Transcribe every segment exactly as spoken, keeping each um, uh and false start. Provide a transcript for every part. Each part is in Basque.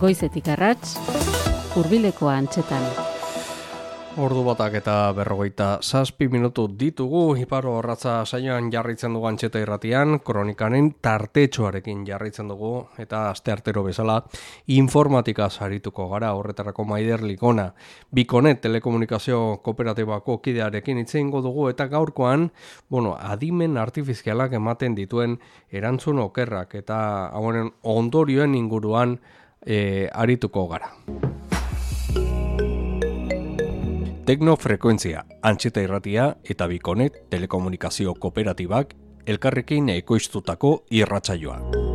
Goizetik arrats, hurbilekoa antxetan. Ordu batak eta berrogeita zazpi minutu ditugu, Iparo Orratza saioan jarraitzen dugu Antxeta irratian, kronikaren tartetxoarekin jarraitzen dugu, eta asteartero bezala informatika sarituko gara, horretarako Maider Likona. Bikonet telekomunikazio kooperatibako kidearekin hitz egingo dugu, eta gaurkoan, bueno, adimen artifizialak ematen dituen erantzun okerrak, eta hauen ondorioen inguruan e, arituko gara. Teknofrekuentzia, Antxeta irratia eta Bikonet telekomunikazio kooperatibak elkarrekin ekoiztutako irratsaioa.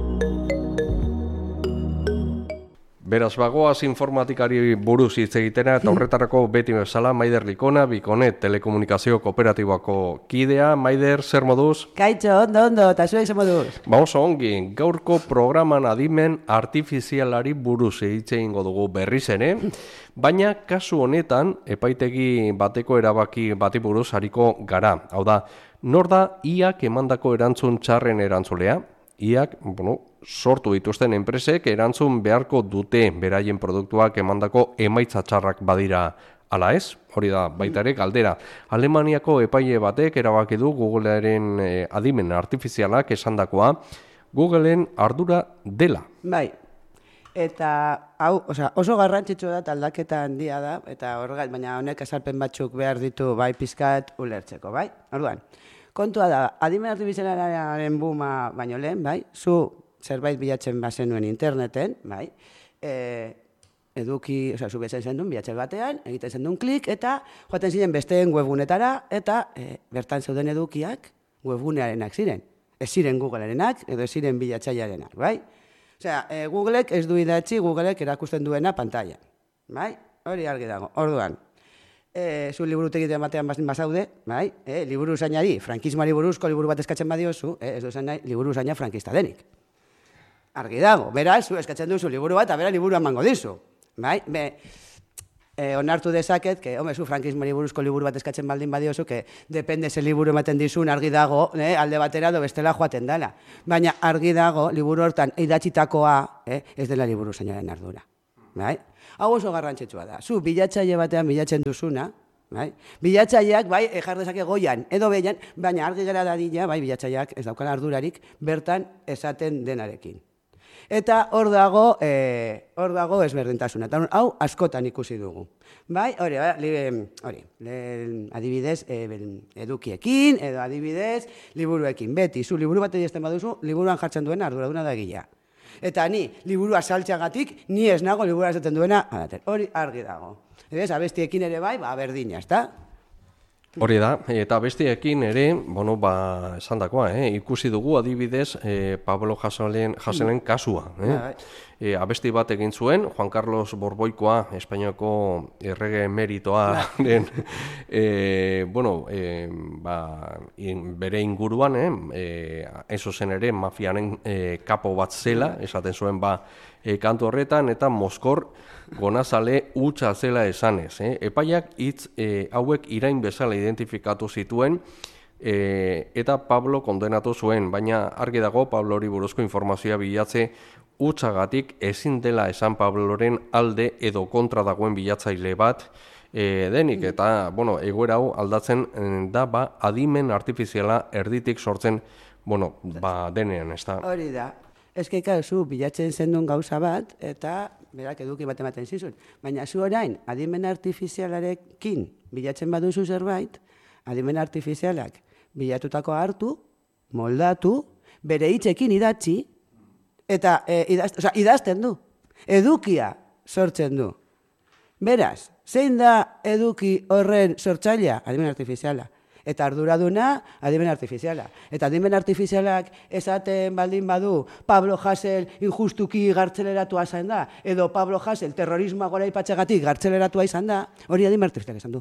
Beraz, bagoaz informatikari buruz hitz egitera eta horretarako beti bezala Maider Likona, Bikonet telekomunikazio kooperatibako kidea. Maider, zer moduz? Kaitxo, ondo, ondo, eta zuek zer moduz? Ba oso ongi, gaurko programan adimen artifizialari buruz hitz egingo dugu berriz ere, baina kasu honetan epaitegi bateko erabaki bati buruz hariko gara. Hau da, nor da iak emandako erantzun txarren erantzulea? Iak, bueno, sortu dituzten enpresek erantzun beharko dute beraien produktuak emandako emaitza txarrak badira ala ez? Hori da, baita ere galdera. Alemaniako epaile batek erabaki du Googlearen eh, adimen artifizialak esandakoa Googleen ardura dela. Bai, eta hau, osea, oso garrantzitsua da, aldaketa handia da, eta horregat, baina honek azalpen batzuk behar ditu bai pizkat ulertzeko, bai? Orduan, kontua da, adimen artifizialaren buma baino lehen, bai? Zu zerbait bilatzen bazenuen interneten, bai? E, eduki, osea, zu bezen zendun bilatzen batean, egiten zendun klik, eta joaten ziren besteen webgunetara, eta e, bertan zeuden edukiak webgunearenak ziren. Ez ziren Googlearenak, edo ez ziren bilatzailearenak, bai? Osea, e, Googleek ez du idatzi Googleek erakusten duena pantailan, bai? Hori argi dago, orduan. E, zu liburutegiten batean bazaude, bai? E, liburu usainari, frankismoari buruzko liburu bat eskatzen badiozu, e, ez du esan nahi, liburu usaina frankista denik. Argi dago, beraz, zu eskatzen duzu liburu bat, eta bera liburu emango dizu. Bai? Be, e, onartu dezaket, que, home, zu frankismoari buruzko liburu bat eskatzen baldin badiozu, que depende ze liburu ematen dizun, argi dago, eh, alde batera do bestela joaten dela. Baina argi dago, liburu hortan idatzitakoa, eh, ez dela liburu usainaren ardura. Bai? Hau oso garrantzitsua da. Zu bilatzaile batean bilatzen duzuna, bai? Bilatzaileak bai jar dezake goian edo behian, baina argi gera dadila, bai bilatzaileak ez daukala ardurarik bertan esaten denarekin. Eta hor dago, eh, hor dago ezberdintasuna. Eta hau askotan ikusi dugu. Bai, hori, hori, adibidez, eh, edukiekin edo adibidez liburuekin. Beti, zu liburu bat edizten baduzu, liburuan jartzen duena arduraduna da gila. Eta ni, liburua saltxagatik, ni ez nago liburua esaten duena, adaten, hori argi dago. Edez, abestiekin ere bai, ba, berdina, ezta? Hori da, eta abestiekin ere, bueno, ba, esan dakoa, eh? Ikusi dugu adibidez eh, Pablo Haselen, Haselen kasua. Eh? E, abesti bat egin zuen, Juan Carlos Borboikoa, Espainiako errege emeritoa den, e, bueno, e, ba, in, bere inguruan, eh, e, eso zen ere, mafianen e, kapo bat zela, esaten zuen ba, e, kantu horretan, eta Moskor gonazale hutsa zela esanez. Eh? Epaiak hitz e, hauek irain bezala identifikatu zituen, e, eta Pablo kondenatu zuen, baina argi dago Pablori buruzko informazioa bilatze hutsagatik ezin dela esan Pabloren alde edo kontra dagoen bilatzaile bat e, denik, eta bueno, egoera hau aldatzen da ba, adimen artifiziala erditik sortzen, bueno, ba, denean, ez da. Hori da. Ez que, zu bilatzen zendun gauza bat, eta berak eduki bat ematen zizun. Baina zu orain, adimen artifizialarekin bilatzen baduzu zerbait, adimen artifizialak bilatutako hartu, moldatu, bere hitzekin idatzi, eta e, idaz, o sea, idazten du. Edukia sortzen du. Beraz, zein da eduki horren sortzailea? Adimen artifiziala. Eta arduraduna, adimen artifiziala. Eta adimen artifizialak esaten baldin badu, Pablo Hasel injustuki gartzeleratua izan da, edo Pablo Hasel terrorismoa gora ipatxegatik gartzeleratua izan da, hori adimen artifizialak esan du.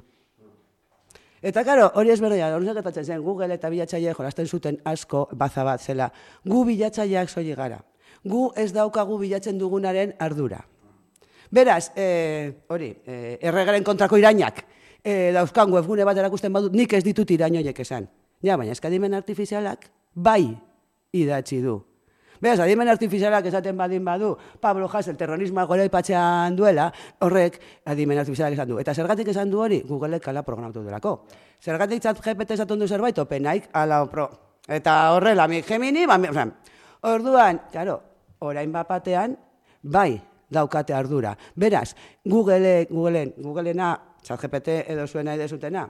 Eta, karo, hori ez berdea, hori zekatatzen zen, Google eta bilatzaile jolasten zuten asko baza bat zela. Gu bilatzaileak soilik gara. Gu ez daukagu bilatzen dugunaren ardura. Beraz, e, hori, e, erregaren kontrako irainak, e, dauzkan webgune bat erakusten badut, nik ez ditut irainoiek esan. Ja, baina eskadimen artifizialak bai idatzi du. Beraz, adimen artifizialak esaten badin badu, Pablo Hasél terrorismoa goraipatzean duela, horrek adimen artifizialak esan du. Eta zergatik esan du hori, Googleek ala programatu duelako. Zergatik ChatGPT esaten du zerbait, OpenAI ala pro. Eta horrela, mi Gemini, ba, mi, orduan, claro, orain bapatean, bai, daukate ardura. Beraz, Google, Googleen, Googleena, ChatGPT edo zuena edo zutena,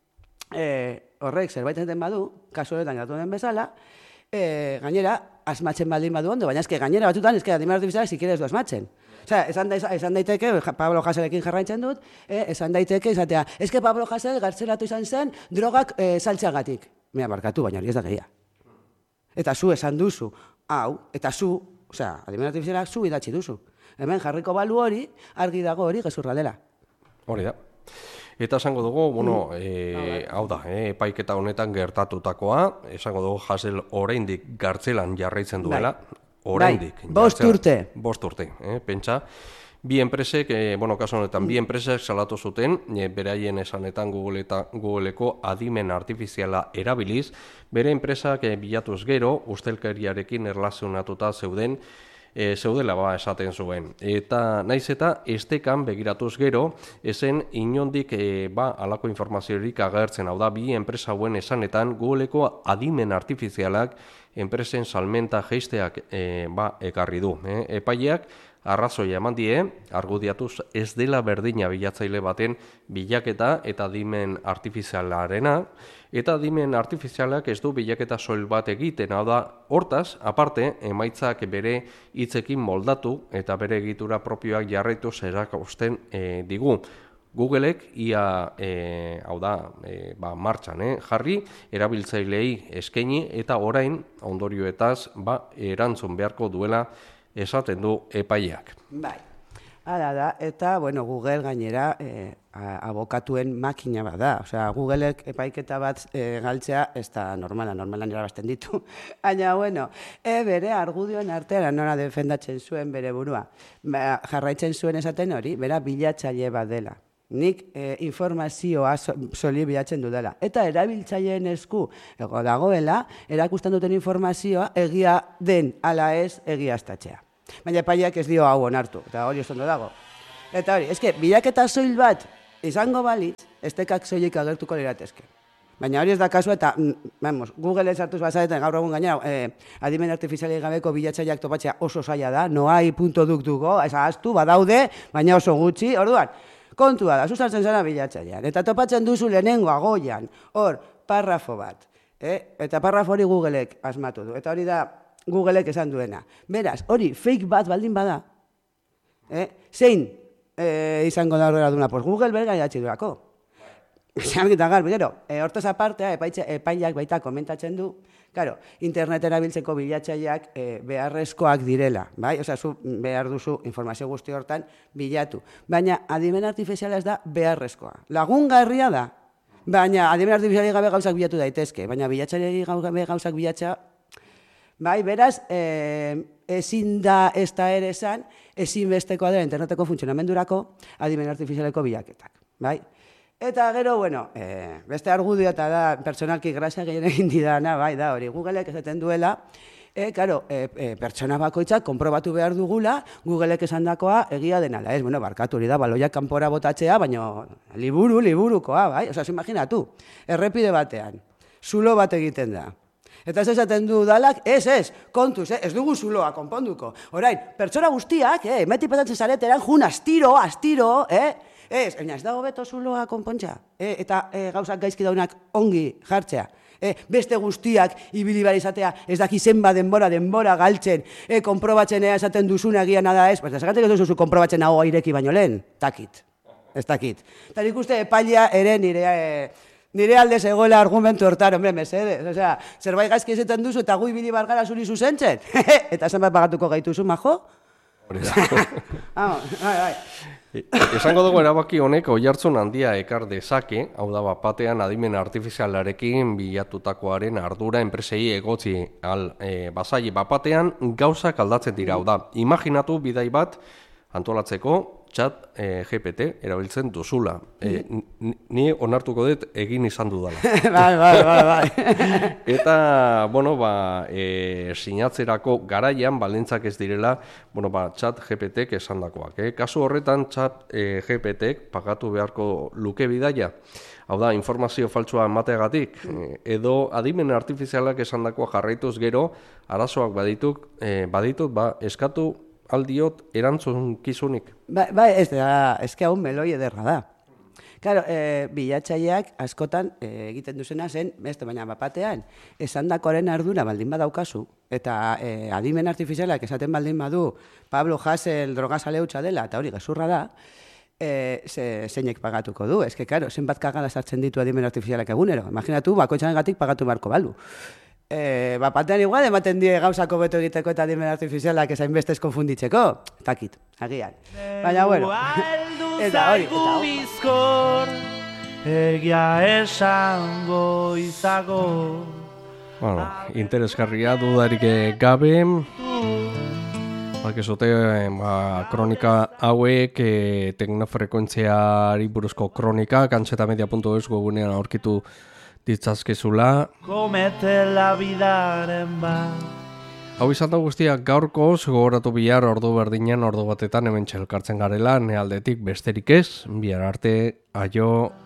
eh, horrek zerbait enten badu, kasu honetan gatu den bezala, eh, gainera, asmatzen baldin badu ondo, baina eske gainera batutan eske adimen artifizialak si quieres du asmatzen. Osea, esan, da, esan daiteke, Pablo Hasélekin jarraitzen dut, eh, esan daiteke, esatea, eske Pablo Hasél gartzelatu izan zen drogak eh, saltzeagatik. Mira, barkatu, baina hori ez da gehiago. Eta zu esan duzu, hau, eta zu, osea, adimen artifizialak zu idatzi duzu. Hemen jarriko balu hori, argi dago hori gezurra dela. Hori da. Eta esango dugu, bueno, e, hau da, e, epaiketa honetan gertatutakoa, esango dugu Hasél oraindik gartzelan jarraitzen duela, oraindik. Bai, bost urte. Bost urte, eh, pentsa. Bi enpresek, e, bueno, kasu honetan, bi enpresek salatu zuten, e, beraien esanetan Google eta Googleeko adimen artifiziala erabiliz, bere enpresak e, bilatuz gero, ustelkeriarekin erlazionatuta zeuden, E, zeudela ba esaten zuen. Eta naiz eta estekan begiratuz gero, ezen inondik e, ba alako informaziorik agertzen, hau da, bi enpresa hauen esanetan Googleeko adimen artifizialak enpresen salmenta jeisteak e, ba ekarri du. E, epaileak arrazoia eman die, argudiatuz ez dela berdina bilatzaile baten bilaketa eta adimen artifizialarena, eta adimen artifizialak ez du bilaketa soil bat egiten, hau da, hortaz, aparte, emaitzak bere hitzekin moldatu eta bere egitura propioak jarraitu zerakosten e, digu. Googleek ia, e, hau da, e, ba, martxan, eh? jarri, erabiltzailei eskaini eta orain, ondorioetaz, ba, erantzun beharko duela esaten du epaileak. Bai, hala da, eta, bueno, Google gainera eh, abokatuen makina bat da. Osea, Googleek epaiketa bat eh, galtzea, ez da normala, normalan irabazten ditu. Baina, bueno, e, bere argudioen artean nola defendatzen zuen bere burua. Ba, jarraitzen zuen esaten hori, bera bilatzaile bat dela. Nik eh, informazioa soli bilatzen dudala. Eta erabiltzaileen esku ego dagoela, erakusten duten informazioa egia den ala ez egiaztatzea. Baina epaileak ez dio hau onartu, eta hori oso ondo dago. Eta hori, eske, bilaketa soil bat izango balitz, estekak soilik agertuko liratezke. Baina hori ez da kasua eta, vamos, Google sartuz bazareten gaur egun gainera, eh, adimen artifizialik gabeko bilatzaileak topatzea oso zaila da, no hai punto duk dugo, ez ahaztu, badaude, baina oso gutxi, orduan, kontua da, zuzartzen zena bilatzailean, eta topatzen duzu lehenengo agoian, hor, parrafo bat, eh? Eta parrafo hori Googleek asmatu du, eta hori da Googleek esan duena. Beraz, hori fake bat baldin bada, eh? Zein eh, izango da horrela duna, pues Google berga idatzi duako. Eta gar, gero, e, hortaz apartea, epaileak baita komentatzen du, claro, internet erabiltzeko bilatzaileak e, beharrezkoak direla, bai? Osea, zu behar duzu informazio guzti hortan bilatu. Baina adimen artifiziala ez da beharrezkoa. Lagungarria da, baina adimen artifiziali gabe gauzak bilatu daitezke, baina bilatzaileari gabe gauzak bilatzea, bai, beraz, e, ezin da ez da ere esan, ezin bestekoa dela interneteko funtzionamendurako adimen artifizialeko bilaketak, bai? Eta gero, bueno, e, beste argudio eta da pertsonalki grazia gehien egin didana, bai, da hori, Googleek esaten duela, e, karo, e, e, pertsona bakoitzak konprobatu behar dugula, Googleek esandakoa egia denala, ez, bueno, barkatu hori da, baloiak kanpora botatzea, baina liburu, liburukoa, bai, osea, imaginatu, errepide batean, zulo bat egiten da. Eta ez esaten du dalak, ez, ez, kontuz, eh, ez dugu zuloa konponduko. Orain, pertsona guztiak, eh, emeti petatzen zareteran, jun, astiro, astiro, eh, ez, baina ez dago beto zuloa konpontza, eh, eta eh, gauzak gaizki daunak ongi jartzea. Eh, beste guztiak ibili behar izatea, ez daki zenba denbora, denbora galtzen, eh, konprobatzen ea esaten duzuna egia nada ez, pues esaten ez duzu konprobatzen hau ireki baino lehen, takit, ez takit. Eta nik uste epailea ere nire... Eh, Nire alde zegoela argumentu hortan, hombre, mesedez. Osea, zerbait gaizki esaten duzu eta gu ibili bargara zuri zuzentzen. Eta zenbat pagatuko gaituzu, majo? Hori da. Vamos, bai, bai. Esango dugu erabaki honek oihartzun handia ekar dezake, hau da bapatean adimen artifizialarekin bilatutakoaren ardura enpresei egotzi al e, basaile bapatean gauzak aldatzen dira, hau da. Imaginatu bidai bat antolatzeko chat e, G P T erabiltzen duzula. E, ni onartuko dut egin izan dudala. Bai, bai, bai, bai. Eta, bueno, ba, e, sinatzerako garaian balentzak ez direla, bueno, ba, chat G P T-ek esandakoak. Eh? Kasu horretan, chat e, G P T-ek pagatu beharko luke bidaia. Hau da, informazio faltsua emateagatik, edo adimen artifizialak esandakoa jarraituz gero, arazoak badituk, eh, baditut, ba, eskatu aldiot erantzun kizunik. Ba, ba ez da, ez que hau meloi ederra da. Claro, e, bilatzaileak askotan e, egiten duzena zen, beste baina bapatean, esandakoaren ardura baldin badaukazu, eta e, adimen artifizialak esaten baldin badu, Pablo Hasél drogazale hutsa dela, eta hori gezurra da, E, ze, zeinek pagatuko du. Ez que, karo, zenbat kagala sartzen ditu adimen artifizialak egunero. Imaginatu, bakoitzangatik pagatu beharko balu. E, bapatean igual, ematen die gauzako beto egiteko eta adimen artifizialak ezain bestez konfunditzeko. Takit, agian. Baina, bueno. Eta hori, eta hori. Egia esango izago. Bueno, interesgarria dudarik gabe. Bakizote, ba, kronika hauek, e, teknofrekuentziari buruzko kronika, kantzetamedia puntu eus gogunean aurkitu ditzazkezula. Komete la bidaren ba. Hau izan da guztiak gaurkoz, gogoratu bihar ordu berdinean ordu batetan hemen txelkartzen garela, nealdetik besterik ez, bihar arte, aio.